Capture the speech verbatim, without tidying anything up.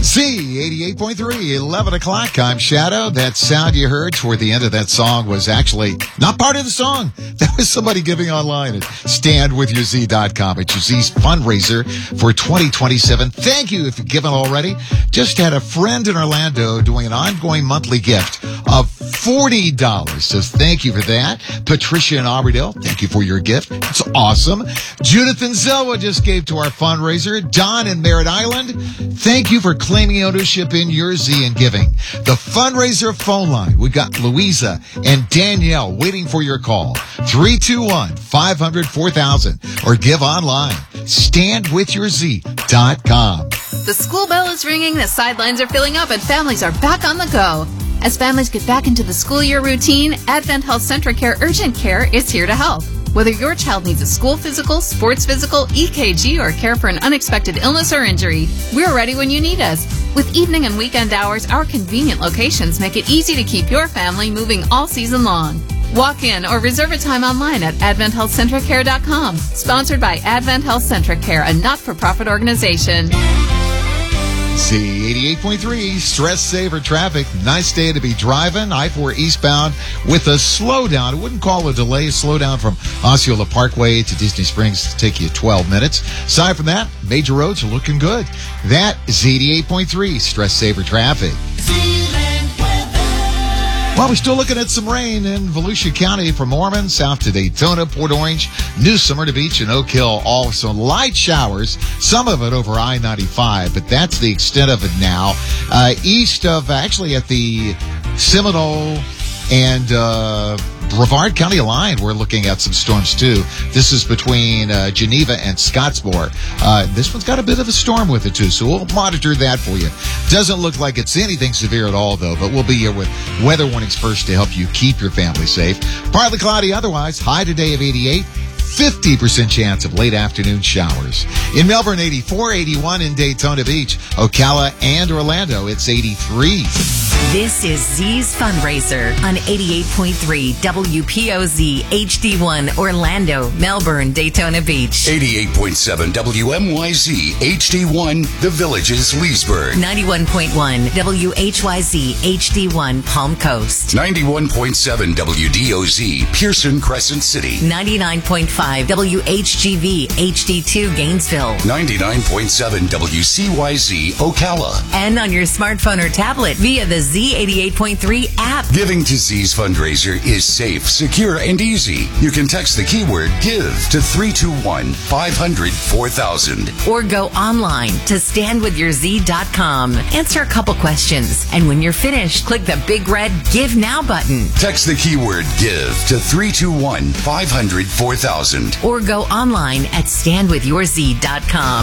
Z eighty-eight point three, eleven o'clock. I'm Shadow. That sound you heard toward the end of that song was actually not part of the song. That was somebody giving online at stand with your z dot com. It's your Z's fundraiser for twenty twenty-seven. Thank you if you've given already. Just had a friend in Orlando doing an ongoing monthly gift of forty dollars. So thank you for that. Patricia in Auberdale, thank you for your gift. It's awesome. Judith and Zelwa just gave to our fundraiser. Don in Merritt Island, thank you for claiming ownership in your Z and giving. The fundraiser phone line, we got Louisa and Danielle waiting for your call. three two one, five hundred, four thousand or give online. stand with your z dot com. The school bell is ringing, the sidelines are filling up, and families are back on the go. As families get back into the school year routine, Advent Health CentraCare Urgent Care is here to help. Whether your child needs a school physical, sports physical, E K G, or care for an unexpected illness or injury, we're ready when you need us. With evening and weekend hours, our convenient locations make it easy to keep your family moving all season long. Walk in or reserve a time online at advent health centracare dot com. Sponsored by Advent Health CentraCare, a not-for-profit organization. Z eighty-eight point three, stress saver traffic. Nice day to be driving. I four eastbound with a slowdown. I wouldn't call it a delay. Slowdown from Osceola Parkway to Disney Springs to take you twelve minutes. Aside from that, major roads are looking good. That is eighty-eight point three, stress saver traffic. Well, we're still looking at some rain in Volusia County from Ormond, south to Daytona, Port Orange, New Smyrna Beach, and Oak Hill. Also light showers, some of it over I ninety-five, but that's the extent of it now. Uh, east of, actually at the Seminole and uh, Brevard County line, we're looking at some storms too. This is between uh, Geneva and Scottsboro. Uh, this one's got a bit of a storm with it too, so we'll monitor that for you. Doesn't look like it's anything severe at all though, but we'll be here with weather warnings first to help you keep your family safe. Partly cloudy otherwise, high today of eighty-eight. fifty percent chance of late afternoon showers. In Melbourne, eighty-four, eighty-one in Daytona Beach, Ocala, and Orlando, it's eighty-three. This is Z's Fundraiser on eighty-eight point three W P O Z H D one Orlando, Melbourne, Daytona Beach. eighty-eight point seven W M Y Z H D one The Villages, Leesburg. ninety-one point one W H Y Z H D one Palm Coast. ninety-one point seven W D O Z Pearson, Crescent City. ninety-nine point five W H G V H D two Gainesville. ninety-nine point seven W C Y Z Ocala. And on your smartphone or tablet via the Z eighty-eight point three app. Giving to Z's fundraiser is safe, secure, and easy. You can text the keyword GIVE to three two one, five hundred, four thousand. Or go online to stand with your z dot com. Answer a couple questions, and when you're finished, click the big red Give Now button. Text the keyword GIVE to three two one, five hundred, four thousand. Or go online at stand with your z dot com.